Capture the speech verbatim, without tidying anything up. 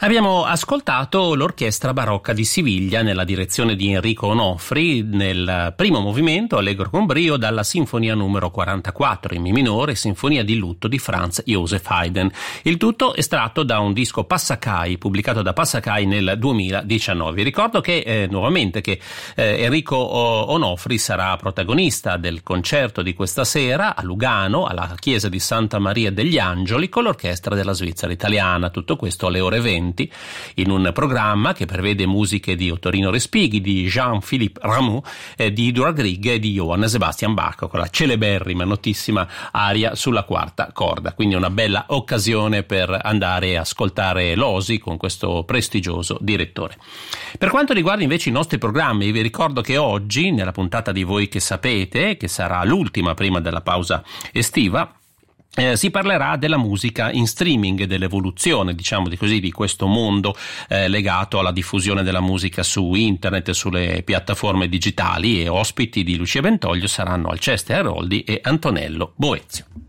Abbiamo ascoltato l'Orchestra Barocca di Siviglia nella direzione di Enrico Onofri nel primo movimento Allegro con brio dalla Sinfonia numero quarantaquattro in Mi minore, Sinfonia di lutto di Franz Joseph Haydn. Il tutto estratto da un disco Passacai pubblicato da Passacai nel duemiladiciannove. Ricordo che eh, nuovamente che eh, Enrico Onofri sarà protagonista del concerto di questa sera a Lugano alla chiesa di Santa Maria degli Angeli con l'Orchestra della Svizzera Italiana. Tutto questo alle ore venti in un programma che prevede musiche di Ottorino Respighi, di Jean-Philippe Rameau, eh, di Edouard Grieg e di Johann Sebastian Bach, con la celeberrima, notissima aria sulla quarta corda. Quindi una bella occasione per andare a ascoltare l'Osi con questo prestigioso direttore. Per quanto riguarda invece i nostri programmi, vi ricordo che oggi, nella puntata di Voi che sapete, che sarà l'ultima prima della pausa estiva, Eh, si parlerà della musica in streaming e dell'evoluzione, diciamo di così, di questo mondo eh, legato alla diffusione della musica su internet e sulle piattaforme digitali, e ospiti di Lucia Bentoglio saranno Alceste Aroldi e Antonello Boezio.